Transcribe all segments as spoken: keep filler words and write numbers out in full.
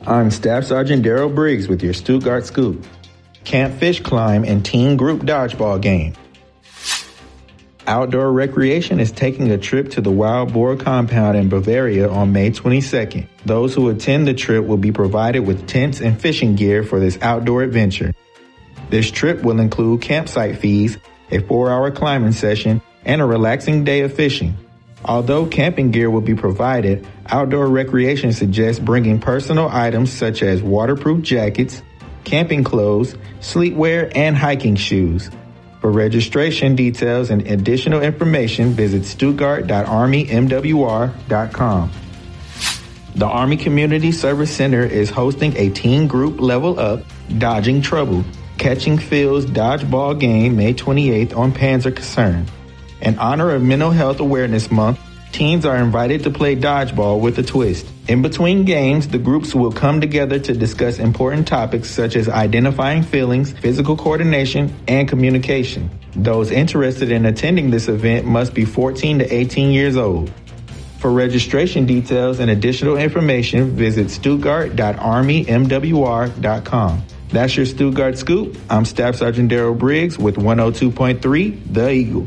I'm Staff Sergeant Daryl Briggs with your Stuttgart Scoop. Camp Fish Climb and Teen Group Dodgeball Game. Outdoor Recreation is taking a trip to the Wild Boar Compound in Bavaria on May twenty-second. Those who attend the trip will be provided with tents and fishing gear for this outdoor adventure. This trip will include campsite fees, a four-hour climbing session, and a relaxing day of fishing. Although camping gear will be provided, Outdoor Recreation suggests bringing personal items such as waterproof jackets, camping clothes, sleepwear, and hiking shoes. For registration details and additional information, visit stuttgart dot army m w r dot com. The Army Community Service Center is hosting a teen group level up, Dodging Trouble, Catching Phil's dodgeball game May twenty-eighth on Panzer Kaserne. In honor of Mental Health Awareness Month, teens are invited to play dodgeball with a twist. In between games, the groups will come together to discuss important topics such as identifying feelings, physical coordination, and communication. Those interested in attending this event must be fourteen to eighteen years old. For registration details and additional information, visit stuttgart dot army m w r dot com. That's your Stuttgart Scoop. I'm Staff Sergeant Daryl Briggs with one oh two point three The Eagle.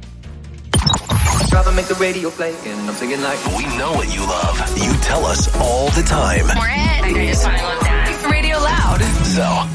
Make the radio play, and I'm singing like, we know what you love. You tell us all the time. We're it. I just want to love that. Radio loud. So